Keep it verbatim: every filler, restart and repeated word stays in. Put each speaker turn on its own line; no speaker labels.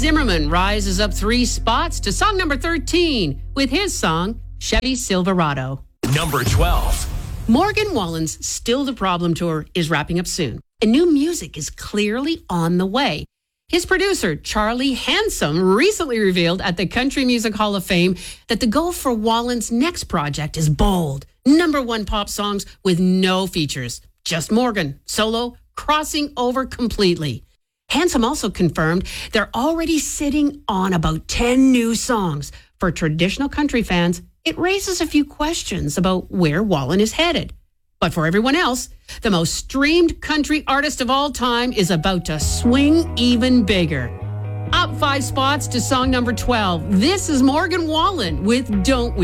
Zimmerman rises up three spots to song number thirteen with his song, Chevy Silverado.
Number twelve.
Morgan Wallen's Still the Problem tour is wrapping up soon, and new music is clearly on the way. His producer, Charlie Handsome, recently revealed at the Country Music Hall of Fame that the goal for Wallen's next project is bold, number one pop songs with no features. Just Morgan, solo, crossing over completely. Handsome also confirmed they're already sitting on about ten new songs. For traditional country fans, it raises a few questions about where Wallen is headed. But for everyone else, the most streamed country artist of all time is about to swing even bigger. Up five spots to song number twelve. This is Morgan Wallen with Don't We?